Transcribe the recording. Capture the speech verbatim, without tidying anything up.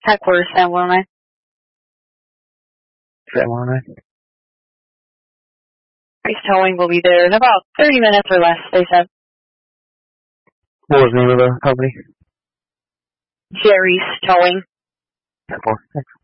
Headquarters, San one oh nine. San one oh nine. Reese Towing will be there in about thirty minutes or less, they said. What was the name of the company? Jerry's Towing. ten four. Thanks.